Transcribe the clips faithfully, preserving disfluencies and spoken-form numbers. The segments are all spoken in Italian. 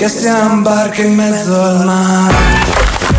che siamo in barca in mezzo al mare.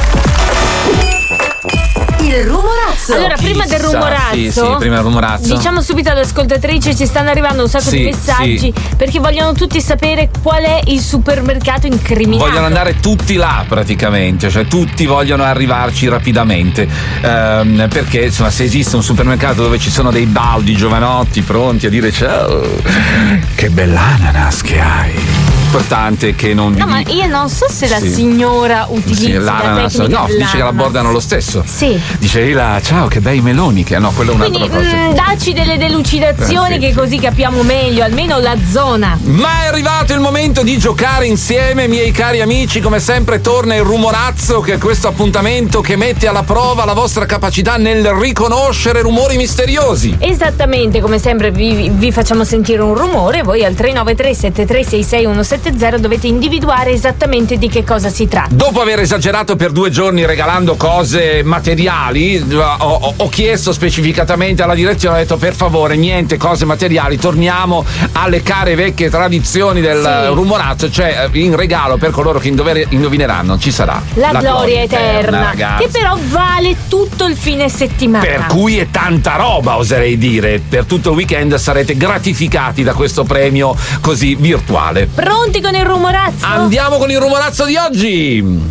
Il rumorazzo. Allora, prima del rumorazzo, sì, sì, prima del rumorazzo, diciamo subito alle ascoltatrici, ci stanno arrivando un sacco Sì, di messaggi sì. perché vogliono tutti sapere qual è il supermercato incriminato. vogliono andare tutti là praticamente, cioè tutti vogliono arrivarci rapidamente, ehm, perché insomma, se esiste un supermercato dove ci sono dei baldi giovanotti pronti a dire ciao, che bell'ananas che hai, importante che non vi No, ma dica- io non so se la Sì. signora utilizza Sì, la l'ananas, tecnica no, dice che la dell'ananas. bordano lo stesso. Sì. Dice lì là, ciao che bei meloni, che no, quello è un Quindi altro cosa. mm, dacci delle delucidazioni Eh, sì, che sì. così capiamo meglio, almeno la zona. Ma è arrivato il momento di giocare insieme, miei cari amici. Come sempre torna il rumorazzo, che è questo appuntamento che mette alla prova la vostra capacità nel riconoscere rumori misteriosi. Esattamente, come sempre vi, vi facciamo sentire un rumore, voi al tre nove tre sette tre sei sei uno sette zero dovete individuare esattamente di che cosa si tratta. Dopo aver esagerato per due giorni regalando cose materiali, ho, ho- ho chiesto specificatamente alla direzione, ho detto per favore niente cose materiali, torniamo alle care vecchie tradizioni del Sì. rumorazzo, cioè in regalo per coloro che indovere- indovineranno ci sarà La, gloria eterna, ragazzi. che però vale tutto il fine settimana. Per cui è tanta roba, oserei dire. Per tutto il weekend sarete gratificati da questo premio così virtuale. Pronti con il rumorazzo? Andiamo con il rumorazzo di oggi.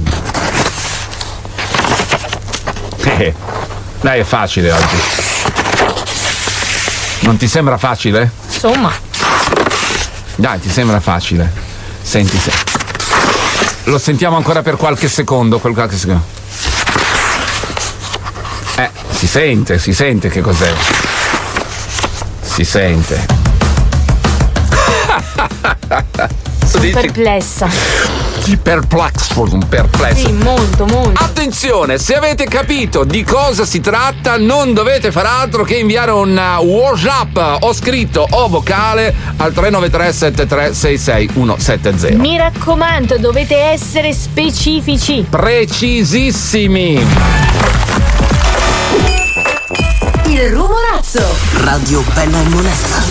Eh, dai, è facile oggi. Non ti sembra facile? Insomma. Dai, ti sembra facile. Senti se. Lo sentiamo ancora per qualche secondo, quel qualche secondo. Eh, si sente, si sente che cos'è. Si sente. Sono perplessa. Perplesso, perplesso. Sì, molto, molto. Attenzione, se avete capito di cosa si tratta, non dovete far altro che inviare un WhatsApp o scritto o vocale al tre nove tre sette tre sei sei uno sette zero. Mi raccomando, dovete essere specifici. Precisissimi. Il rumorazzo. Radio Bella e Monella.